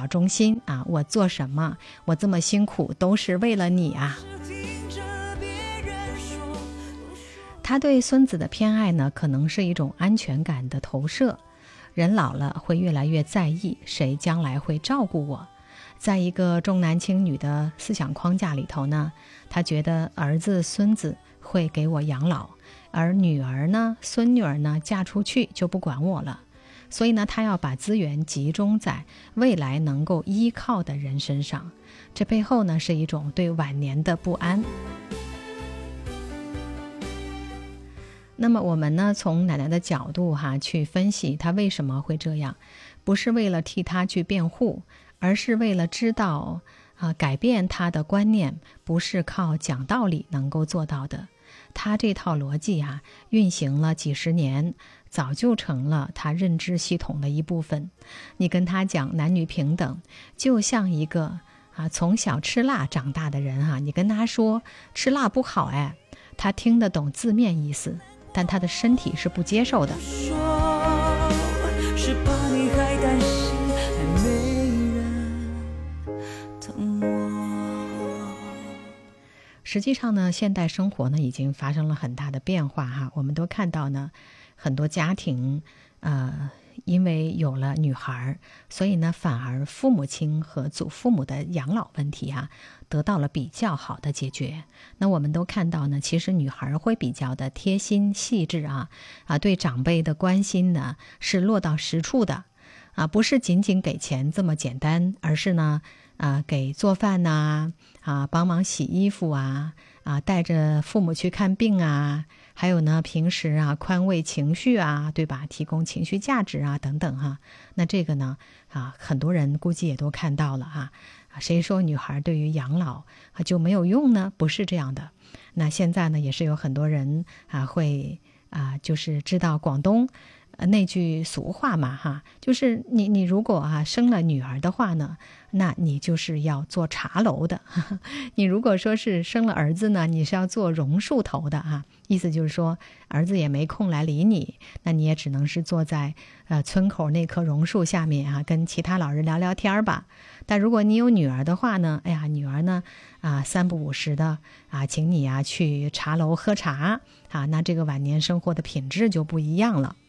表忠心啊，我做什么，我这么辛苦都是为了你啊。他对孙子的偏爱呢，可能是一种安全感的投射。人老了会越来越在意谁将来会照顾我，在一个重男轻女的思想框架里头呢，他觉得儿子孙子会给我养老，而女儿呢孙女儿呢嫁出去就不管我了，所以呢他要把资源集中在未来能够依靠的人身上，这背后呢是一种对晚年的不安。那么我们呢从奶奶的角度去分析她为什么会这样，不是为了替她去辩护，而是为了知道改变她的观念不是靠讲道理能够做到的。她这套逻辑运行了几十年，早就成了她认知系统的一部分。你跟她讲男女平等，就像一个从小吃辣长大的人你跟她说吃辣不好她听得懂字面意思，但他的身体是不接受的。是怕你还担心还没人疼我。实际上呢，现代生活呢已经发生了很大的变化我们都看到呢，很多家庭因为有了女孩，所以呢反而父母亲和祖父母的养老问题得到了比较好的解决。那我们都看到呢，其实女孩会比较的贴心细致对长辈的关心呢是落到实处的不是仅仅给钱这么简单，而是呢给做饭帮忙洗衣服带着父母去看病还有呢平时宽慰情绪对吧，提供情绪价值等等那这个呢很多人估计也都看到了谁说女孩对于养老就没有用呢？不是这样的。那现在呢也是有很多人会就是知道广东那句俗话嘛就是你如果生了女儿的话呢，那你就是要做茶楼的你如果说是生了儿子呢，你是要做榕树头的意思就是说儿子也没空来理你，那你也只能是坐在村口那棵榕树下面跟其他老人聊聊天吧。但如果你有女儿的话呢，哎呀，女儿呢三不五时的请你去茶楼喝茶那这个晚年生活的品质就不一样了。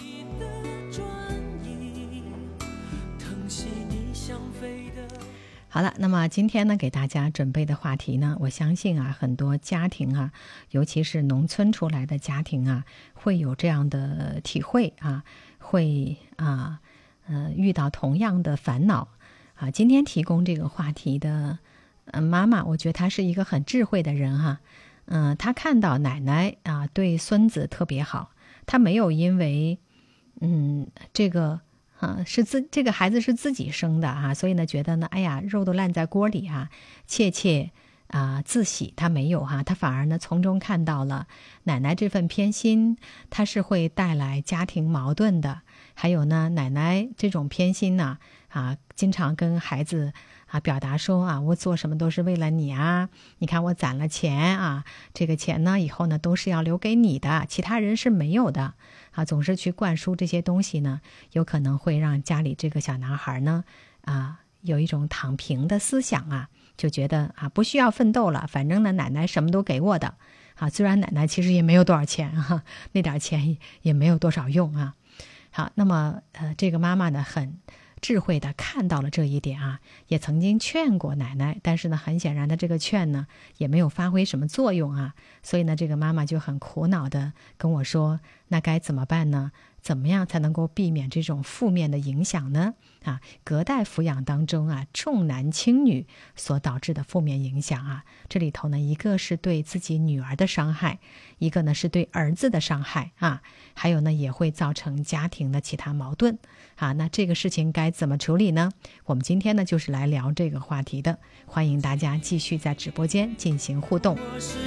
好了，那么今天呢给大家准备的话题呢，我相信很多家庭尤其是农村出来的家庭会有这样的体会会遇到同样的烦恼今天提供这个话题的妈妈，我觉得她是一个很智慧的人她看到奶奶对孙子特别好，她没有因为这个这个孩子是自己生的所以呢觉得呢，哎呀，肉都烂在锅里切切自喜，他没有他反而呢从中看到了奶奶这份偏心，他是会带来家庭矛盾的。还有呢，奶奶这种偏心呢经常跟孩子表达说我做什么都是为了你你看我攒了钱这个钱呢以后呢都是要留给你的，其他人是没有的总是去灌输这些东西呢，有可能会让家里这个小男孩呢有一种躺平的思想就觉得不需要奋斗了，反正呢奶奶什么都给我的虽然奶奶其实也没有多少钱那点钱也没有多少用好，那么这个妈妈呢很智慧的看到了这一点也曾经劝过奶奶，但是呢很显然的这个劝呢也没有发挥什么作用所以呢这个妈妈就很苦恼的跟我说，那该怎么办呢？怎么样才能够避免这种负面的影响呢？隔代抚养当中重男轻女所导致的负面影响这里头呢，一个是对自己女儿的伤害，一个呢是对儿子的伤害还有呢也会造成家庭的其他矛盾那这个事情该怎么处理呢？我们今天呢就是来聊这个话题的，欢迎大家继续在直播间进行互动。